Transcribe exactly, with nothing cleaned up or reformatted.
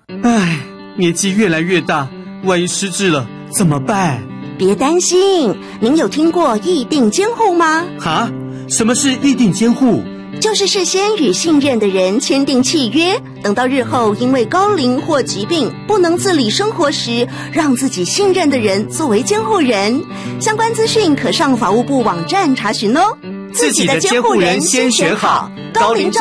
唉，年纪越来越大，万一失智了怎么办？ 别担心，您有听过议定监护吗？ 哈？什么是议定监护？ 就是事先与信任的人签订契约，等到日后因为高龄或疾病不能自理生活时，让自己信任的人作为监护人。相关资讯可上法务部网站查询哦。 自己的监护人先选好，高龄